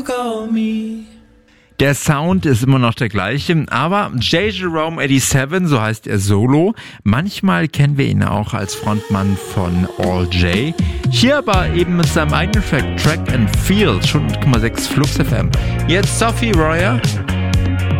Der Sound ist immer noch der gleiche, aber J. Jerome 87, so heißt er solo. Manchmal kennen wir ihn auch als Frontmann von All J. Hier aber eben mit seinem eigenen Track and Feel, schon 8,6 Flux FM. Jetzt Sophie Royer